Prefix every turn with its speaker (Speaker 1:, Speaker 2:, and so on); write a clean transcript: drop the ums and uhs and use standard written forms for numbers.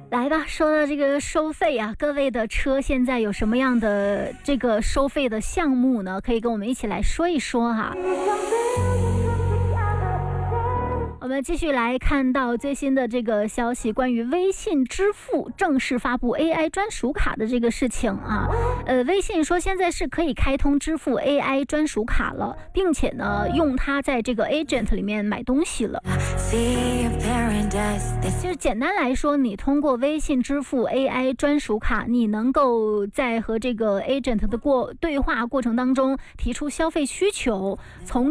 Speaker 1: 来吧，说到这个收费啊，各位的车现在有什么样的这个收费的项目呢？可以跟我们一起来说一说哈。我们继续来看到最新的这个消息，关于微信支付正式发布 AI 专属卡的这个事情啊。微信说现在是可以开通支付 AI 专属卡了，并且呢，用它在这个 Agent 里面买东西了。就是简单来说，你通过微信支付 AI 专属卡，你能够在和这个 Agent 的对话过程当中提出消费需求，从